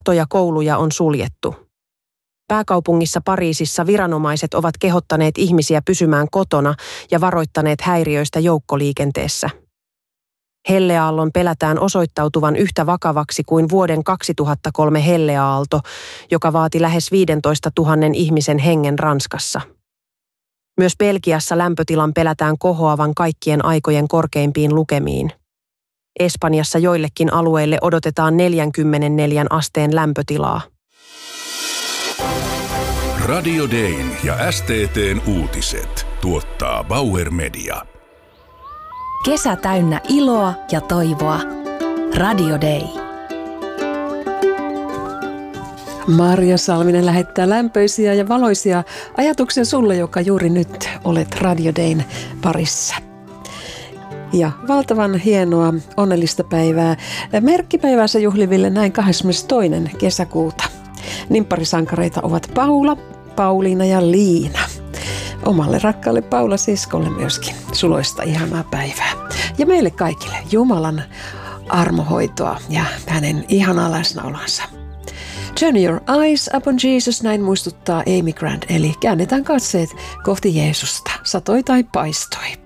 ja kouluja on suljettu. Pääkaupungissa Pariisissa viranomaiset ovat kehottaneet ihmisiä pysymään kotona ja varoittaneet häiriöistä joukkoliikenteessä. Helleaallon pelätään osoittautuvan yhtä vakavaksi kuin vuoden 2003 helleaalto, joka vaati lähes 15 000 ihmisen hengen Ranskassa. Myös Belgiassa lämpötilan pelätään kohoavan kaikkien aikojen korkeimpiin lukemiin. Espanjassa joillekin alueille odotetaan 44 asteen lämpötilaa. Radio Dayn ja STT:n uutiset tuottaa Bauer Media. Kesä täynnä iloa ja toivoa. Radio Day. Marja Salminen lähettää lämpöisiä ja valoisia ajatuksia sulle, joka juuri nyt olet Radio Dayn parissa. Ja valtavan hienoa, onnellista päivää. Merkkipäiväänsä juhliville näin 22. kesäkuuta. Nimpparisankareita ovat Paula, Pauliina ja Liina. Omalle rakkaalle Paula-siskolle myöskin suloista ihanaa päivää. Ja meille kaikille Jumalan armohoitoa ja hänen ihanaa läsnäolonsa. Turn your eyes upon Jesus, näin muistuttaa Amy Grant, eli käännetään katseet kohti Jeesusta, satoi tai paistoi.